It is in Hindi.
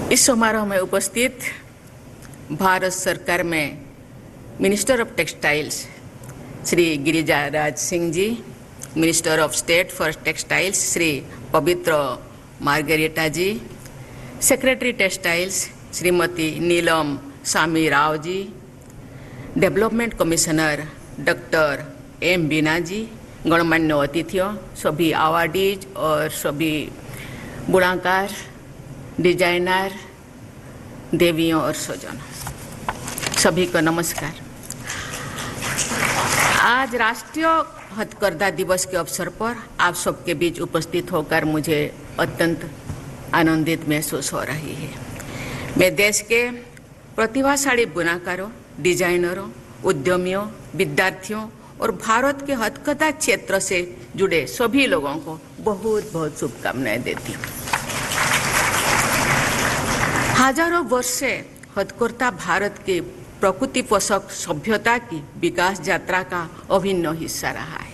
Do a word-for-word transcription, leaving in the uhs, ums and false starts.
इस समारोह में उपस्थित भारत सरकार में minister of textiles Shri गिरिजाराज Singh ji, minister of state for textiles Shri पवित्र मार्गरेटा जी, सेक्रेटरी टेक्सटाइल्स श्रीमती नीलम सामी Rao ji, development commissioner doctor M बीना जी, गणमान्य अतिथियों, सभी अवार्डीज और सभी बुनाकार, डिजाइनर, देवियों और स्वजनों, सभी को नमस्कार। आज राष्ट्रीय हथकरघा दिवस के अवसर पर आप सबके बीच उपस्थित होकर मुझे अत्यंत आनंदित महसूस हो रही है। मैं देश के प्रतिभाशाली बुनाकारों, डिजाइनरों, उद्यमियों, विद्यार्थियों और भारत के हथकरघा क्षेत्र से जुड़े सभी लोगों को बहुत बहुत शुभकामनाएं देती हूँ। हजारों वर्ष से हथकरघा भारत के प्रकृति पोषक सभ्यता की विकास यात्रा का अभिन्न हिस्सा रहा है।